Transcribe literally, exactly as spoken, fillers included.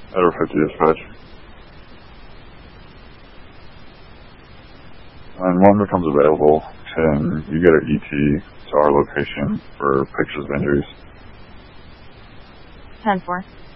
Edward fifty dispatch. When one becomes available, can you get an E T to our location for pictures of injuries? ten four.